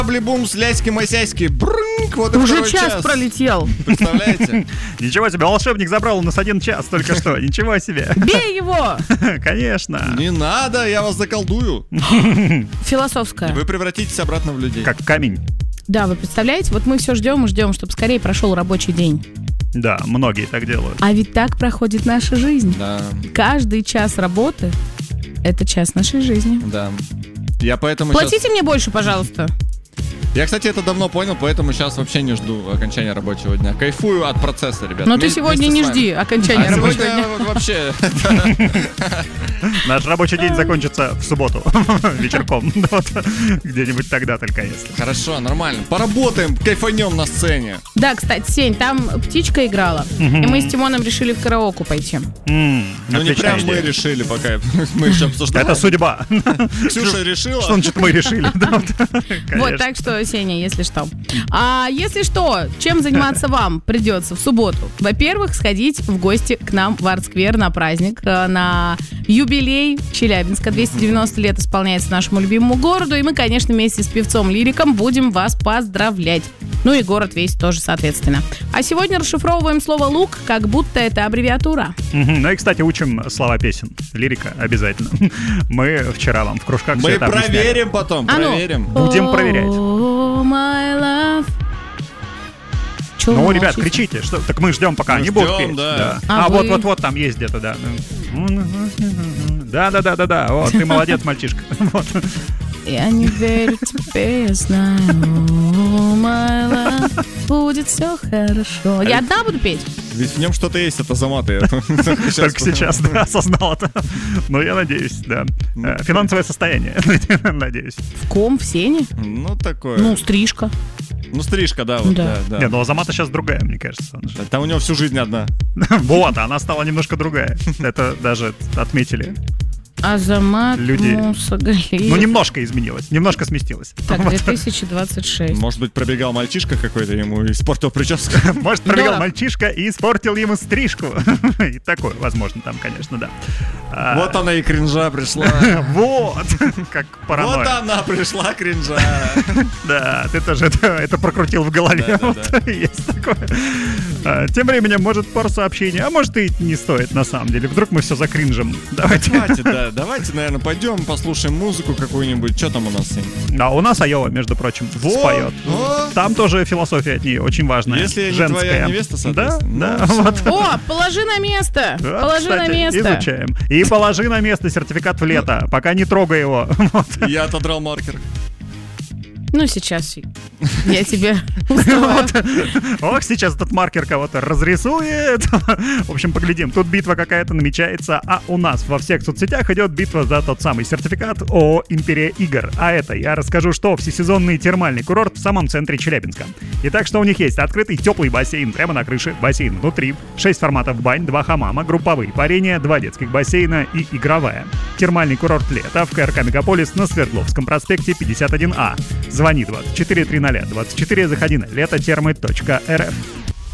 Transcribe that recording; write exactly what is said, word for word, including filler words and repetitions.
Блибум, сляськи-масяськи, брынк, вот и уже час, час пролетел. Представляете? Ничего себе, волшебник забрал у нас один час только что. Ничего себе. Бей его! Конечно. Не надо, я вас заколдую. Философская. Вы превратитесь обратно в людей. Как камень. Да, вы представляете, вот мы все ждем и ждем, чтобы скорее прошел рабочий день. Да, многие так делают. А ведь так проходит наша жизнь. Да, Каждый час работы — это час нашей жизни. да. Я поэтому Платите сейчас... мне больше, пожалуйста. Я, кстати, это давно понял, поэтому сейчас вообще не жду окончания рабочего дня. Кайфую от процесса, ребят. Но ты Вместе сегодня с не вами. жди окончания А рабочего сегодня дня. вот вообще... Наш рабочий день закончится в субботу вечерком. Вот. Где-нибудь тогда только если. Хорошо, нормально. Поработаем, кайфанем на сцене. Да, кстати, Сень, там птичка играла, и мы с Тимоном решили в караоку пойти. М, Ну не отличная прям мы идея. решили пока. Мы еще обсуждали. Это судьба. Ксюша решила. Что значит мы решили? Да, вот. Вот, Конечно. так что, Сеня, если что. А если что, чем заниматься вам придется в субботу? Во-первых, сходить в гости к нам в Арт-сквер на праздник, э, на юбилей Челябинска. двести девяносто лет исполняется нашему любимому городу, и мы, конечно, вместе с певцом-лириком будем вас поздравлять. Ну и город весь тоже, соответственно. А сегодня расшифровываем слово «лук», как будто это аббревиатура. Мгм. Ну и, кстати, учим слова песен. Лирика обязательно. Мы вчера вам в кружках все Мы это объясняли. проверим потом, А ну. проверим. Будем проверять. Oh, my love. Чё Ну, вы ребят, молчите? кричите. Что? Так мы ждем, пока Мы они ждем, будут петь. да. А А, вы? вот-вот-вот там есть где-то, да. Да-да-да-да-да. Вот, ты молодец, мальчишка. Вот. Я не верю тебе, я знаю, oh, my love, будет все хорошо. Я одна буду петь? Ведь в нем что-то есть, это заматы. Только сейчас, да, осознал это. Но я надеюсь, да. Э, Финансовое состояние, надеюсь. В ком, в Сене? Ну, такое. Ну, стрижка. Ну, стрижка, да, вот, Да. да, Не, да. ну Азамата сейчас другая, мне кажется. Она же- Там у него всю жизнь одна. Вот, она стала немножко другая. Это даже отметили. Азамат Люди- Мусагалиев. Ну, немножко изменилось, немножко сместилось. Так, Вот. две тысячи двадцать шесть. Может быть, пробегал мальчишка какой-то, ему испортил прическу. Может, пробегал Да. мальчишка и испортил ему стрижку. И такое, возможно, там, конечно, да. А, Вот она и кринжа пришла. Вот, как Вот паранойя. она пришла, кринжа. Да, ты тоже это, это прокрутил в голове. Да, да, Вот, есть такое. А, Тем временем, может, пару сообщений, а может и не стоит, на самом деле. Вдруг мы все закринжим. Давайте. Хватит, да. Давайте, наверное, пойдем, послушаем музыку какую-нибудь. Что там у нас, Сень? А у нас Айова, между прочим, Вот, споет. вот. Там тоже философия от нее очень важная. Если не женская. твоя невеста, Да, соответственно. да, Ну, всё. вот. О, положи на место. Да, Положи кстати, на место. изучаем. И положи на место сертификат в лето, пока не трогай его. Вот. Я отодрал маркер. Ну, сейчас я тебе устрою. Ох, сейчас этот маркер кого-то разрисует. В общем, поглядим. Тут битва какая-то намечается, а у нас во всех соцсетях идет битва за тот самый сертификат ООО «Империя игр». А это я расскажу, что всесезонный термальный курорт в самом центре Челябинска. Итак, что у них есть? Открытый теплый бассейн прямо на крыше, бассейн внутри, шесть форматов бань, два хамама, групповые парения, два детских бассейна и игровая. Термальный курорт «Лето» в КРК «Мегаполис» на Свердловском проспекте пятьдесят один А. Звони двадцать четыре триста двадцать четыре, заходи на летотермы точка эр эф.